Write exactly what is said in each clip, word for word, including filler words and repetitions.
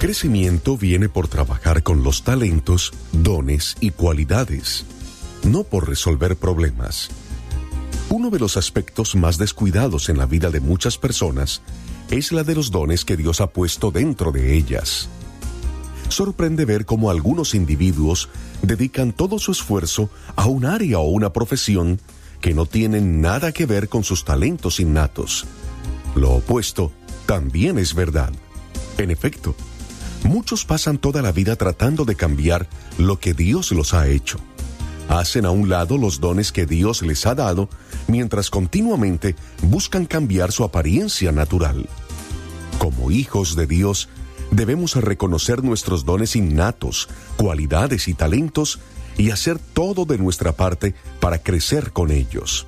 crecimiento viene por trabajar con los talentos, dones y cualidades, no por resolver problemas. Uno de los aspectos más descuidados en la vida de muchas personas es la de los dones que Dios ha puesto dentro de ellas. Sorprende ver cómo algunos individuos dedican todo su esfuerzo a un área o una profesión que no tienen nada que ver con sus talentos innatos. Lo opuesto también es verdad. En efecto, muchos pasan toda la vida tratando de cambiar lo que Dios los ha hecho. Hacen a un lado los dones que Dios les ha dado, mientras continuamente buscan cambiar su apariencia natural. Como hijos de Dios, debemos reconocer nuestros dones innatos, cualidades y talentos y hacer todo de nuestra parte para crecer con ellos.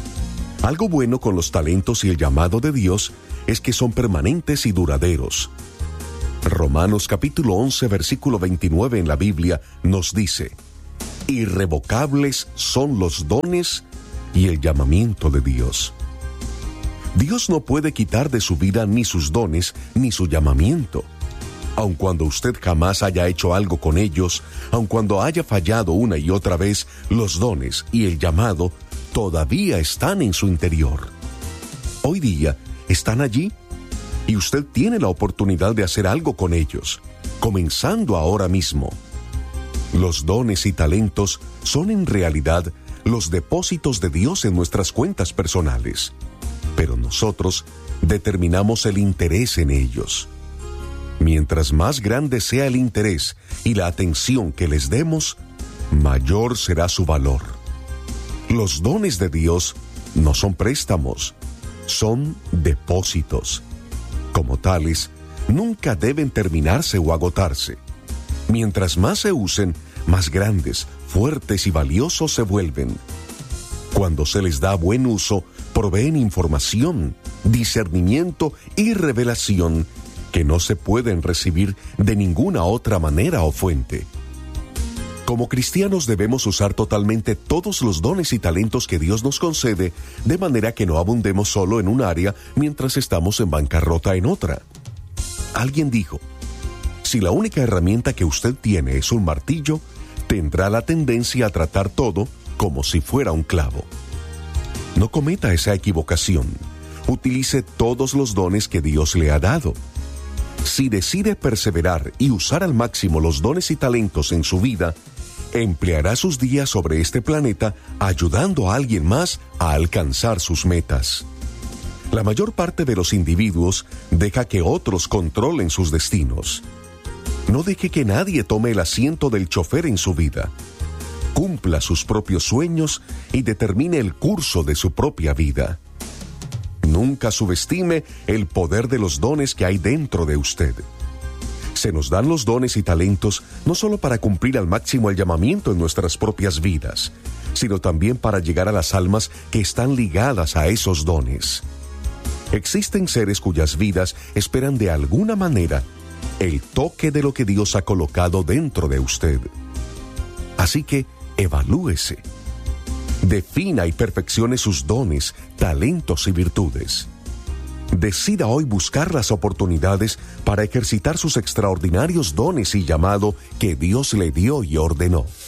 Algo bueno con los talentos y el llamado de Dios es que son permanentes y duraderos. Romanos capítulo once, versículo veintinueve en la Biblia nos dice: irrevocables son los dones y el llamamiento de Dios. Dios no puede quitar de su vida ni sus dones ni su llamamiento. Aun cuando usted jamás haya hecho algo con ellos, aun cuando haya fallado una y otra vez, los dones y el llamado todavía están en su interior. Hoy día están allí y usted tiene la oportunidad de hacer algo con ellos, comenzando ahora mismo. Los dones y talentos son en realidad los depósitos de Dios en nuestras cuentas personales, pero nosotros determinamos el interés en ellos. Mientras más grande sea el interés y la atención que les demos, mayor será su valor. Los dones de Dios no son préstamos, son depósitos. Como tales, nunca deben terminarse o agotarse. Mientras más se usen, más grandes, fuertes y valiosos se vuelven. Cuando se les da buen uso, proveen información, discernimiento y revelación que no se pueden recibir de ninguna otra manera o fuente. Como cristianos debemos usar totalmente todos los dones y talentos que Dios nos concede, de manera que no abundemos solo en un área mientras estamos en bancarrota en otra. Alguien dijo: si la única herramienta que usted tiene es un martillo, tendrá la tendencia a tratar todo como si fuera un clavo. No cometa esa equivocación. Utilice todos los dones que Dios le ha dado. Si decide perseverar y usar al máximo los dones y talentos en su vida, empleará sus días sobre este planeta ayudando a alguien más a alcanzar sus metas. La mayor parte de los individuos deja que otros controlen sus destinos. No deje que nadie tome el asiento del chofer en su vida. Cumpla sus propios sueños y determine el curso de su propia vida. Nunca subestime el poder de los dones que hay dentro de usted. Se nos dan los dones y talentos no solo para cumplir al máximo el llamamiento en nuestras propias vidas, sino también para llegar a las almas que están ligadas a esos dones. Existen seres cuyas vidas esperan de alguna manera el toque de lo que Dios ha colocado dentro de usted. Así que evalúese. Defina y perfeccione sus dones, talentos y virtudes. Decida hoy buscar las oportunidades para ejercitar sus extraordinarios dones y llamado que Dios le dio y ordenó.